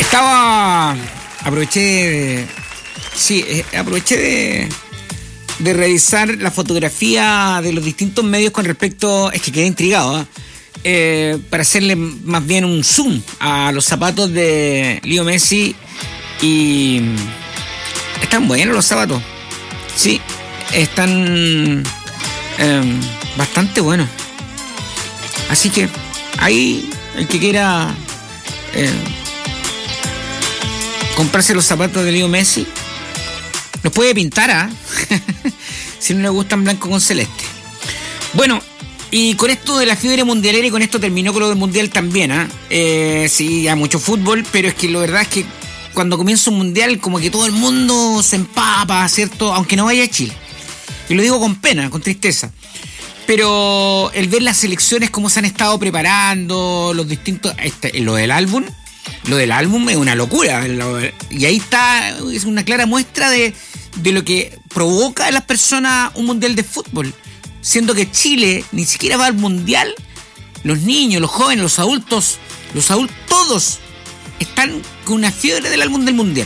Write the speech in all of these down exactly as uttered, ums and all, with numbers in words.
Estaba... Aproveché de... Sí, aproveché de... de revisar la fotografía de los distintos medios con respecto... Es que quedé intrigado, ¿eh? Eh, para hacerle más bien un zoom a los zapatos de Leo Messi. Y... Están buenos los zapatos. Sí, están... Eh, bastante buenos. Así que ahí el que quiera eh, comprarse los zapatos de Leo Messi los puede pintar, ¿ah? ¿eh? Si no le gustan blanco con celeste. Bueno, y con esto de la fiebre mundialera, y con esto terminó con lo del mundial también, ¿ah? ¿eh? Eh, sí, hay mucho fútbol, pero es que la verdad es que cuando comienza un mundial como que todo el mundo se empapa, ¿cierto? Aunque no vaya a Chile. Y lo digo con pena, con tristeza. Pero el ver las selecciones, cómo se han estado preparando, los distintos... Este, lo del álbum, lo del álbum es una locura. Y ahí está, es una clara muestra de, de lo que provoca en las personas un mundial de fútbol. Siendo que Chile ni siquiera va al mundial, los niños, los jóvenes, los adultos, los adultos, todos están con una fiebre del álbum del mundial.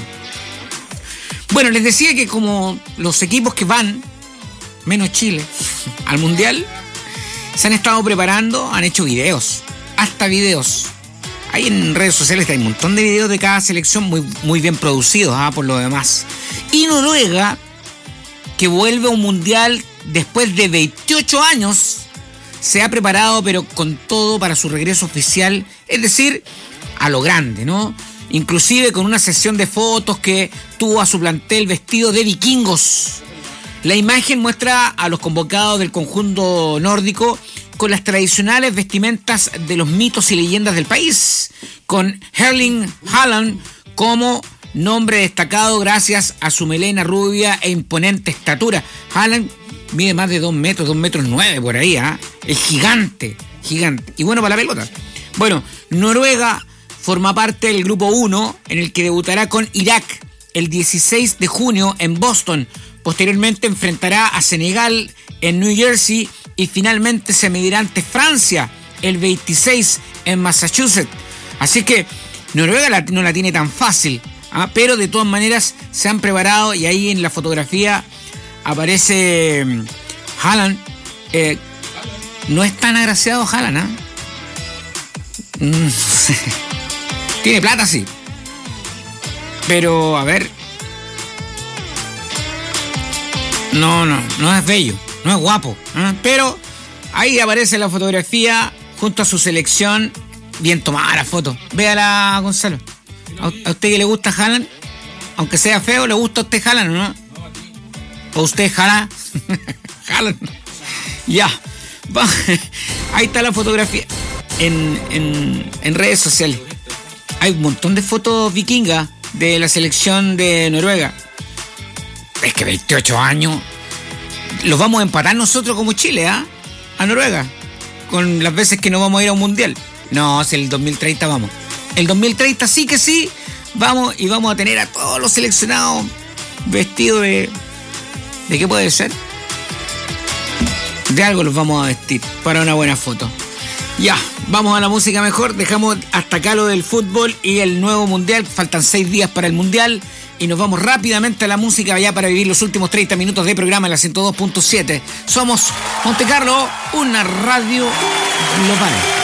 Bueno, les decía que como los equipos que van, menos Chile, al mundial, se han estado preparando, han hecho videos, hasta videos. Hay en redes sociales hay un montón de videos de cada selección muy, muy bien producidos, ¿ah? Por lo demás. Y Noruega, que vuelve a un mundial después de veintiocho años, se ha preparado pero con todo para su regreso oficial, es decir, a lo grande, ¿no? Inclusive con una sesión de fotos que tuvo a su plantel vestido de vikingos. La imagen muestra a los convocados del conjunto nórdico con las tradicionales vestimentas de los mitos y leyendas del país, con Erling Haaland como nombre destacado gracias a su melena rubia e imponente estatura. Haaland mide más de dos metros, dos metros nueve por ahí, ¿eh? Es gigante, gigante. Y bueno para la pelota. Bueno, Noruega forma parte del grupo uno, en el que debutará con Irak el dieciséis de junio en Boston. Posteriormente enfrentará a Senegal en New Jersey y finalmente se medirá ante Francia el veintiséis en Massachusetts. Así que Noruega la, no la tiene tan fácil, ¿ah? Pero de todas maneras se han preparado y ahí en la fotografía aparece Haaland. Eh, no es tan agraciado Haaland, ¿ah? Mm, tiene plata, sí. Pero, a ver... No, no, no es bello, no es guapo, ¿eh? Pero ahí aparece la fotografía junto a su selección. Bien tomada la foto. Véala, Gonzalo. ¿A, a usted que le gusta Haaland? Aunque sea feo, ¿le gusta a usted Haaland o no? ¿O usted Haaland? Haaland. Ya. Ahí está la fotografía en, en, en redes sociales. Hay un montón de fotos vikingas de la selección de Noruega. Es que veintiocho años los vamos a empatar nosotros como Chile, ¿ah? ¿eh? A Noruega, con las veces que no vamos a ir a un mundial. No, si el dos mil treinta vamos. El dos mil treinta sí que sí, vamos y vamos a tener a todos los seleccionados vestidos de... ¿De qué puede ser? De algo los vamos a vestir para una buena foto. Ya, vamos a la música mejor. Dejamos hasta acá lo del fútbol y el nuevo mundial. Faltan seis días para el mundial. Y nos vamos rápidamente a la música ya para vivir los últimos treinta minutos de programa en la ciento dos punto siete. Somos Monte Carlo, una radio global.